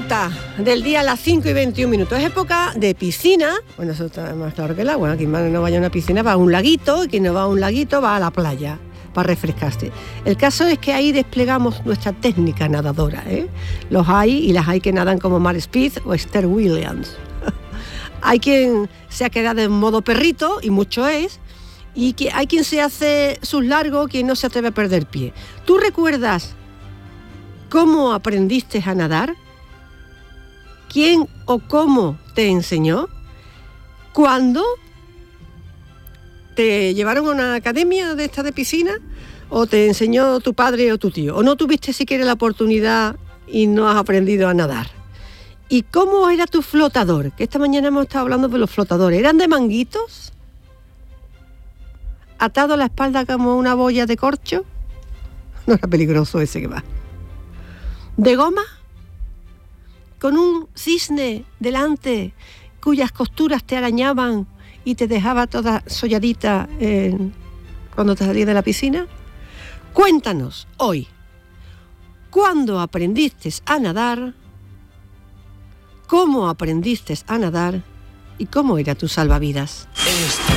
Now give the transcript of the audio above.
30 del día a las 5:21. Es época de piscina. Bueno, eso está más claro que el agua. Quien no vaya a una piscina va a un laguito, y quien no va a un laguito va a la playa para refrescarse. El caso es que ahí desplegamos nuestra técnica nadadora, ¿eh? Los hay, y las hay que nadan como Mar Speed o Esther Williams. Hay quien se ha quedado en modo perrito, y mucho es, y que hay quien se hace sus largos, quien no se atreve a perder pie. ¿Tú recuerdas cómo aprendiste a nadar? ¿Quién o cómo te enseñó? ¿Cuándo? ¿Te llevaron a una academia de esta de piscina? ¿O te enseñó tu padre o tu tío? ¿O no tuviste siquiera la oportunidad y no has aprendido a nadar? ¿Y cómo era tu flotador? Que esta mañana hemos estado hablando de los flotadores. ¿Eran de manguitos? ¿Atado a la espalda como una boya de corcho? No era peligroso ese que va. ¿De goma? ¿Con un cisne delante cuyas costuras te arañaban y te dejaba toda solladita cuando te salías de la piscina? Cuéntanos hoy, ¿cuándo aprendiste a nadar? ¿Cómo aprendiste a nadar? ¿Y cómo era tu salvavidas?